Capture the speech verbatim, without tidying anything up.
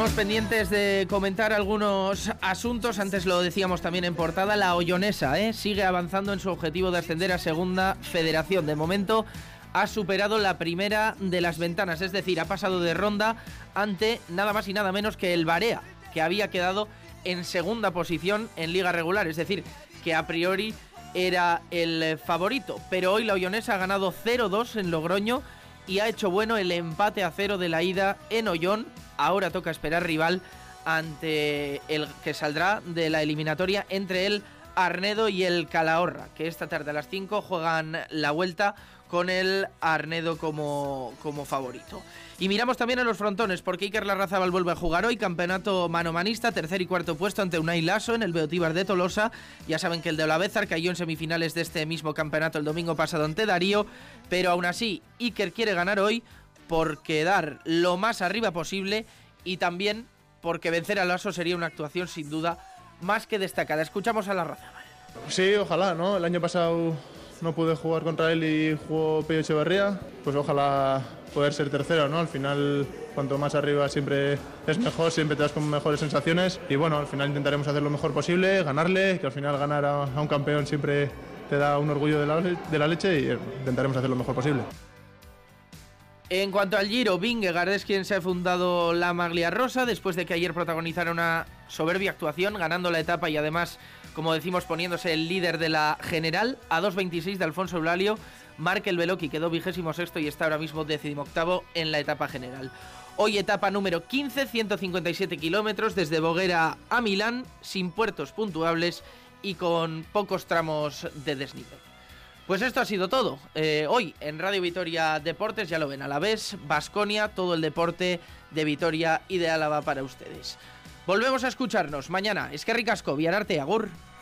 Estamos pendientes de comentar algunos asuntos. Antes lo decíamos también en portada. La Ollonesa ¿eh? sigue avanzando en su objetivo de ascender a Segunda Federación. De momento ha superado la primera de las ventanas, es decir, ha pasado de ronda ante nada más y nada menos que el Barea, que había quedado en segunda posición en liga regular, es decir, que a priori era el favorito. Pero hoy la Ollonesa ha ganado cero dos en Logroño y ha hecho bueno el empate a cero de la ida en Ollón. Ahora toca esperar rival ante el que saldrá de la eliminatoria entre el Arnedo y el Calahorra, que esta tarde a las cinco juegan la vuelta con el Arnedo como, como favorito. Y miramos también a los frontones, porque Iker Larrazábal vuelve a jugar hoy, campeonato manomanista, tercer y cuarto puesto ante Unai Lasso en el Beotíbar de Tolosa. Ya saben que el de Olavézar cayó en semifinales de este mismo campeonato el domingo pasado ante Darío, pero aún así Iker quiere ganar hoy por quedar lo más arriba posible y también porque vencer a Lasso sería una actuación sin duda más que destacada. Escuchamos a Larrazábal. Sí, ojalá, ¿no? El año pasado no pude jugar contra él y jugó Pello Echeverría, pues ojalá poder ser tercero, ¿no? Al final, cuanto más arriba siempre es mejor, siempre te das con mejores sensaciones y bueno, al final intentaremos hacer lo mejor posible, ganarle, que al final ganar a, a un campeón siempre te da un orgullo de la, de la leche y intentaremos hacer lo mejor posible. En cuanto al Giro, Vingegaard es quien se ha fundado la maglia rosa después de que ayer protagonizara una soberbia actuación, ganando la etapa y además, como decimos, poniéndose el líder de la general a dos veintiséis de Alfonso Eulalio. Markel Beloki quedó vigésimo sexto y está ahora mismo decimoctavo en la etapa general. Hoy etapa número quince, ciento cincuenta y siete kilómetros desde Boguera a Milán, sin puertos puntuables y con pocos tramos de desnivel. Pues esto ha sido todo. Eh, hoy en Radio Vitoria Deportes, ya lo ven, Alavés, Baskonia, todo el deporte de Vitoria y de Álava para ustedes. Volvemos a escucharnos mañana. Eskerrik asko, Viararte, agur.